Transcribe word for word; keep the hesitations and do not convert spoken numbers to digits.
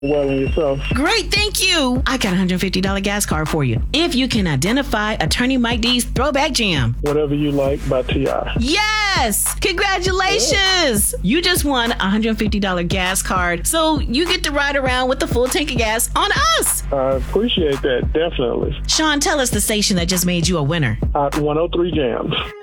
Well, and yourself. Great, thank you. I got a one hundred fifty dollars gas card for you. If you can identify Attorney Mike D's Throwback Jam. Whatever You Like by T I Yes! Congratulations! Yeah. You just won a one hundred fifty dollars gas card, so you get to ride around with the full tank of gas on us. I appreciate that, definitely. Sean, tell us the station that just made you a winner. At one oh three Jams.